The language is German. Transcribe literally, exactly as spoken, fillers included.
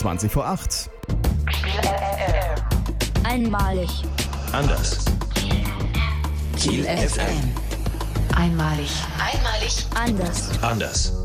zwanzig vor acht. Einmalig. Anders. Kiel F M. Einmalig. Einmalig. Anders. Anders.